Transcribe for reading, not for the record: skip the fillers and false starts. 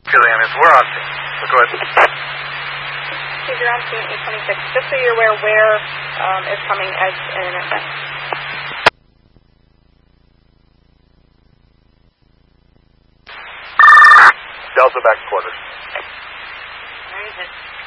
Julian, we're on scene. So go ahead. You're on scene 826. Just so you're aware where is coming as an event. Delta back to quarters. Where is it?